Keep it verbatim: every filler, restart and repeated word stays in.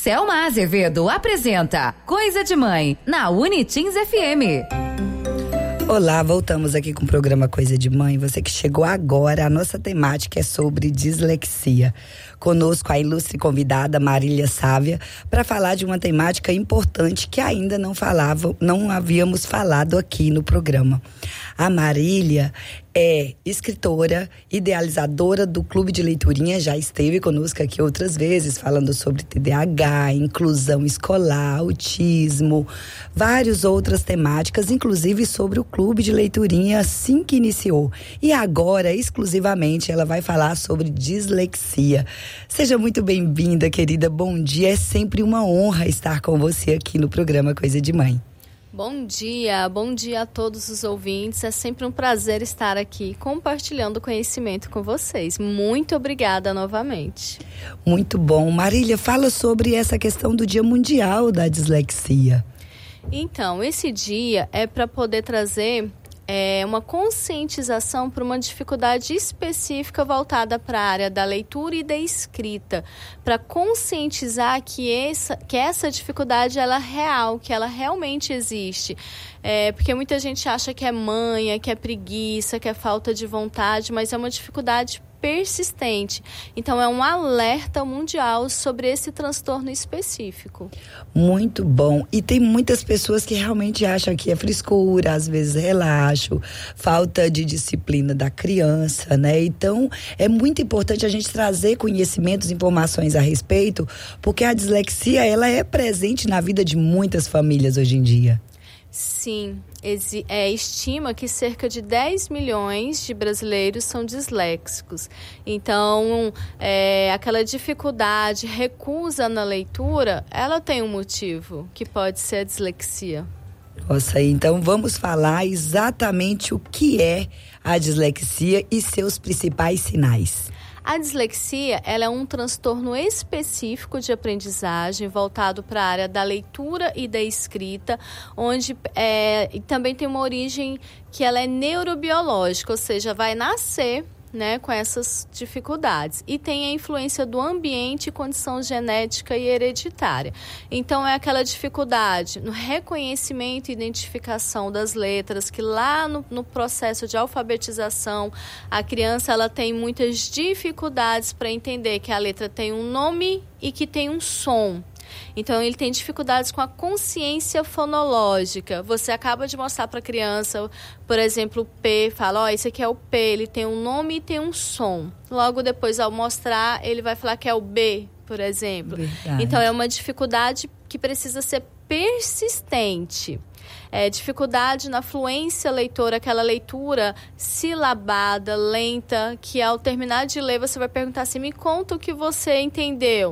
Selma Azevedo apresenta Coisa de Mãe, na Uniteens F M. Olá, voltamos aqui com o programa Coisa de Mãe. Você que chegou agora, a nossa temática é sobre dislexia. Conosco a ilustre convidada Marília Sávia para falar de uma temática importante que ainda não falava, não havíamos falado aqui no programa. A Marília é escritora, idealizadora do Clube de Leiturinha, já esteve conosco aqui outras vezes falando sobre T D A H, inclusão escolar, autismo, várias outras temáticas, inclusive sobre o Clube de Leiturinha assim que iniciou. E agora, exclusivamente, ela vai falar sobre dislexia. Seja muito bem-vinda, querida, bom dia, é sempre uma honra estar com você aqui no programa Coisa de Mãe. Bom dia, bom dia a todos os ouvintes. É sempre um prazer estar aqui compartilhando conhecimento com vocês. Muito obrigada novamente. Muito bom. Marília, fala sobre essa questão do Dia Mundial da Dislexia. Então, esse dia é para poder trazer é, uma conscientização para uma dificuldade específica voltada para a área da leitura e da escrita, para conscientizar que essa, que essa dificuldade ela é real, que ela realmente existe. É, porque muita gente acha que é manha, que é preguiça, que é falta de vontade, mas é uma dificuldade persistente. Então, é um alerta mundial sobre esse transtorno específico. Muito bom. E tem muitas pessoas que realmente acham que é frescura, às vezes relaxo, falta de disciplina da criança, né? Então, é muito importante a gente trazer conhecimentos, informações a respeito, porque a dislexia, ela é presente na vida de muitas famílias hoje em dia. Sim, é, estima que cerca de dez milhões de brasileiros são disléxicos. Então, é, aquela dificuldade, recusa na leitura, ela tem um motivo, que pode ser a dislexia. Nossa, então vamos falar exatamente o que é a dislexia e seus principais sinais. A dislexia, ela é um transtorno específico de aprendizagem voltado para a área da leitura e da escrita, onde é, e também tem uma origem que ela é neurobiológica, ou seja, vai nascer, né, com essas dificuldades. E tem a influência do ambiente, condição genética e hereditária. Então, é aquela dificuldade no reconhecimento e identificação das letras, que lá no, no processo de alfabetização, a criança ela tem muitas dificuldades para entender que a letra tem um nome e que tem um som. Então, ele tem dificuldades com a consciência fonológica. Você acaba de mostrar para a criança, por exemplo, o P, fala, ó, oh, esse aqui é o P, ele tem um nome e tem um som. Logo depois, ao mostrar, ele vai falar que é o B, por exemplo. Verdade. Então, é uma dificuldade que precisa ser persistente. É, dificuldade na fluência leitora, aquela leitura silabada, lenta, que ao terminar de ler, você vai perguntar assim, me conta o que você entendeu.